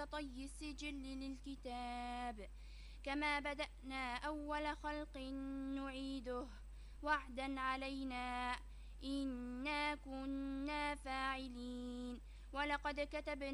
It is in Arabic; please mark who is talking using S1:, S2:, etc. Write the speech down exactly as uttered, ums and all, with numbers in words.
S1: كطي السجل للكتاب كما بدأنا أول خلق نعيده وعدا علينا إنا كنا فاعلين ولقد كتبنا